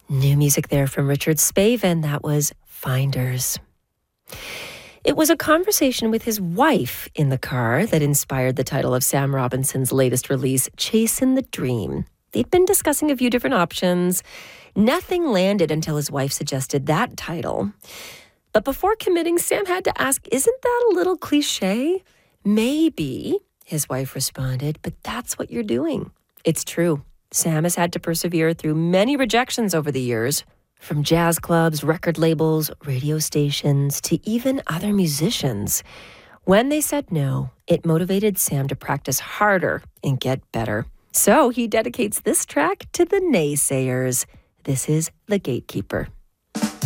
New music there from Richard Spaven. That was Finders. It was a conversation with his wife in the car that inspired the title of Sam Robinson's latest release, Chasin' the Dream. They'd been discussing a few different options. Nothing landed until his wife suggested that title. But before committing, Sam had to ask, isn't that a little cliche? Maybe, his wife responded, but that's what you're doing. It's true. Sam has had to persevere through many rejections over the years, from jazz clubs, record labels, radio stations, to even other musicians. When they said no, it motivated Sam to practice harder and get better. So he dedicates this track to the naysayers. This is The Gatekeeper.